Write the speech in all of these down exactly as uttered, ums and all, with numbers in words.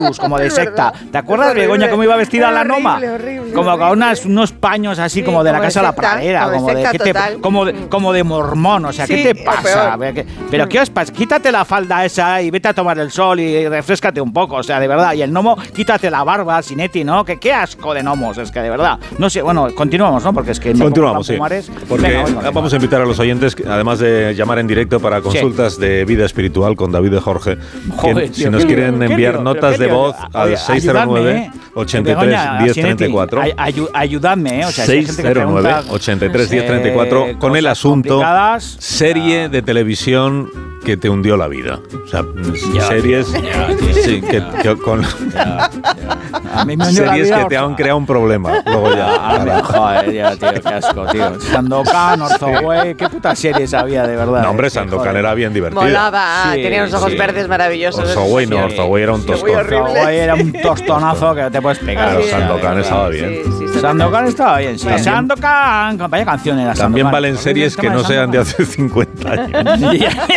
como de secta. ¿Te acuerdas, Begoña, cómo iba vestida la Noma? Horrible, Como con unas, unos paños así sí, como de la como casa de la secta, pradera, como, como de, de, ¿qué te, como, de, como de mormón, o sea, sí, ¿qué te pasa? Pero ¿qué os pasa? Quítate la falda esa y vete a tomar el sol y refrescate un poco, o sea, de verdad. Y el gnomo, quítate la barba, Sinetti, ¿no? Que qué asco de gnomos, es que de verdad. No sé, bueno, continuamos, ¿no? Porque es que... Continuamos, sí. Porque venga, bueno, vamos a invitar a los oyentes, además de llamar en directo para consultas sí. de vida espiritual con David de Jorge, Joder, que, tío, si nos quieren lío, enviar lío, notas de voz al seis cero nueve, ochenta y tres, diez treinta y cuatro. Ayudadme, ¿eh? O sea, seis cero nueve, ochenta y tres, diez treinta y cuatro eh, con el asunto serie de televisión que te hundió la vida. O sea, ya, series ya, sí, que, que con ya, ya. A mí me series vida, que te han creado un problema. Luego ya. Ah, joder, ya, tío, qué asco, tío. Sandokan, Orzoway, qué puta series había, de verdad. No, hombre, Sandokan era bien divertida. Molaba, sí, tenía unos ojos sí. verdes maravillosos. Orzoway no, Orzoway era un tostón. Orzoway era un tostonazo que te puedes pegar. Claro, Sandokan estaba bien. Sandokan estaba bien, sí. Sandokan, vaya canción era Sandokan. También valen series que no sean de hace cincuenta años.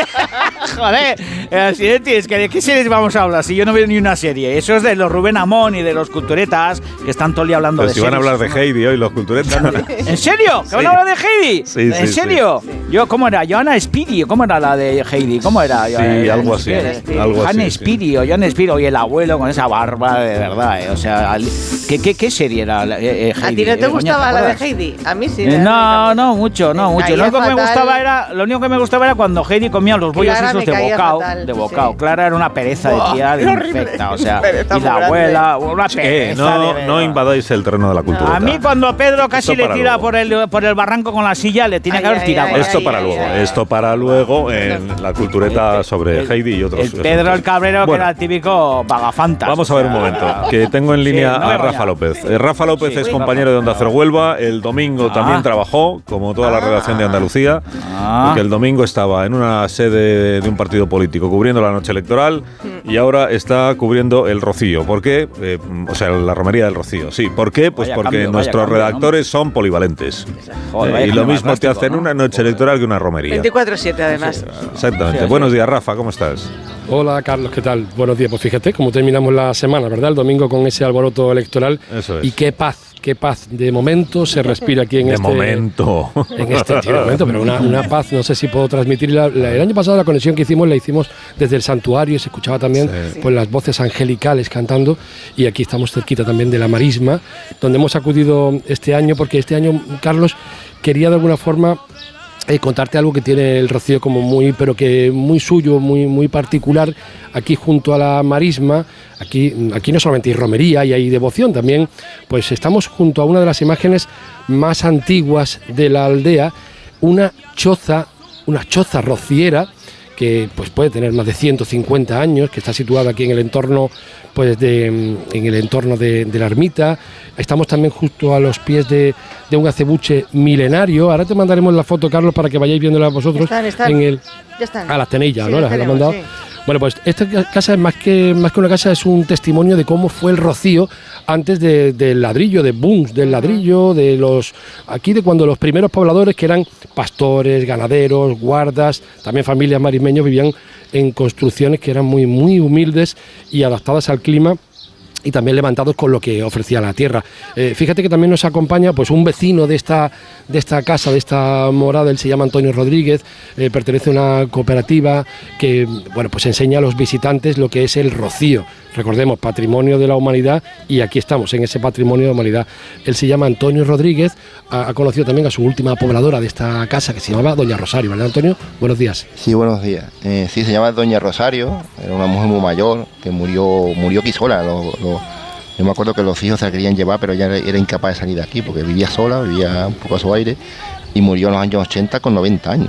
Joder, así es que de qué series vamos a hablar si yo no veo ni una serie. Eso es de los Rubén Amón y de los culturetas que están todo el día hablando Pero de si series. van a hablar de Heidi hoy los culturetas. ¿En serio? ¿Que sí. van a hablar de Heidi? Sí, ¿En sí, serio? Sí. Yo, ¿cómo era? Johanna Speedy, ¿cómo era la de Heidi? ¿Cómo era? Sí, eh, algo así. Johanna Speedy o Johanna Speedy y el abuelo con esa barba, de verdad. Eh, o sea, ¿qué, qué, qué serie era eh, Heidi? ¿A ti no te eh, gustaba la de Heidi? A mí sí. Eh, no, no mucho, no mucho. Lo único, que me gustaba era, lo único que me gustaba era cuando Heidi comía los bollos Clara esos de bocao. De bocao. Sí. Clara era una pereza de tía de infecta, o sea, y la abuela, una pereza. Eh, no, de, no invadáis el terreno de la cultura. A mí cuando Pedro casi esto le tira por el, por el barranco con la silla, le tiene ay, que haber ay, tirado. Ay, esto ay, para ay, luego, ay, esto para luego en la cultureta sobre el, Heidi y otros. El Pedro el Cabrero, bueno, que era el típico vagafantas. Vamos a ver un momento, que tengo en línea sí, no a Rafa López. Eh, Rafa López sí, es compañero de Onda Cero Huelva, el domingo ah. también trabajó, como toda la redacción de Andalucía, ah. porque el domingo estaba en una sede de un partido político cubriendo la noche electoral y ahora está cubriendo el Rocío. ¿Por qué? Eh, o sea, la romería del Rocío. Sí, ¿por qué? Pues vaya porque cambio, nuestros cambio, redactores ¿no? son polivalentes. Joder, eh, y lo mismo te hacen ¿no? una noche electoral que una romería. veinticuatro siete además. Sí, exactamente. Sí, Buenos días, Rafa, ¿cómo estás? Hola, Carlos, ¿qué tal? Buenos días. Pues fíjate cómo terminamos la semana, ¿verdad? El domingo con ese alboroto electoral. Eso es. Y qué paz. Qué paz de momento se respira aquí en de este momento en este sí, de momento, pero una, una paz, no sé si puedo transmitirla. El año pasado la conexión que hicimos la hicimos desde el santuario y se escuchaba también sí. pues las voces angelicales cantando y aquí estamos cerquita también de la Marisma, donde hemos acudido este año porque este año Carlos quería de alguna forma Eh, contarte algo que tiene el Rocío como muy, pero que muy suyo, muy, muy particular, aquí junto a la Marisma. Aquí, aquí no solamente hay romería y hay devoción, también pues estamos junto a una de las imágenes más antiguas de la aldea, una choza, una choza rociera que pues puede tener más de ciento cincuenta años, que está situada aquí en el entorno pues de en el entorno de, de la ermita. Estamos también justo a los pies de, de un acebuche milenario. Ahora te mandaremos la foto, Carlos, para que vayáis viéndola vosotros. Están, están. En el, ya están. A las tenillas, sí, ¿no? Las han mandado. Sí. Bueno, pues esta casa es más que, más que una casa, es un testimonio de cómo fue el Rocío antes de, del ladrillo, de booms, del ladrillo, de los aquí de cuando los primeros pobladores, que eran pastores, ganaderos, guardas, también familias marismeños, vivían en construcciones que eran muy, muy humildes y adaptadas al clima y también levantados con lo que ofrecía la tierra. Eh, fíjate que también nos acompaña pues un vecino de esta, de esta casa, de esta morada, él se llama Antonio Rodríguez, eh, pertenece a una cooperativa que bueno, pues enseña a los visitantes lo que es el Rocío. Recordemos, patrimonio de la humanidad, y aquí estamos en ese patrimonio de la humanidad. Él se llama Antonio Rodríguez, ha, ha conocido también a su última pobladora de esta casa, que se llamaba Doña Rosario, ¿verdad, Antonio? Buenos días. Sí, buenos días. Eh, sí, se llama Doña Rosario, era una mujer muy mayor, que murió murió aquí sola. Lo, lo, yo me acuerdo que los hijos se la querían llevar, pero ella era incapaz de salir de aquí, porque vivía sola, vivía un poco a su aire, y murió en los años ochenta con noventa años.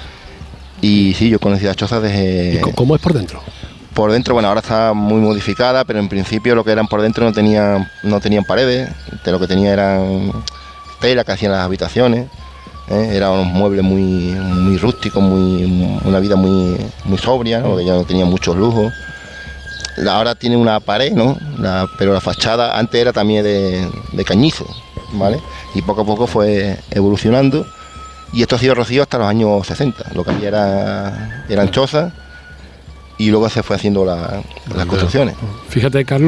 ¿eh? Y sí, yo conocí la choza desde... ¿Y cómo es por dentro? Por dentro, bueno, ahora está muy modificada, pero en principio lo que eran por dentro no tenían, no tenían paredes, de lo que tenía eran tela que hacían las habitaciones, ¿eh? Eran unos muebles muy, muy rústicos, muy, una vida muy, muy sobria, ¿no? Porque ya no tenía muchos lujos. Ahora tiene una pared, ¿no? La, pero la fachada antes era también de, de cañizo, ¿vale? Y poco a poco fue evolucionando y esto ha sido Rocío hasta los años sesenta, lo que había era, eran chozas. Y luego se fue haciendo la, las construcciones. Fíjate, Carlos.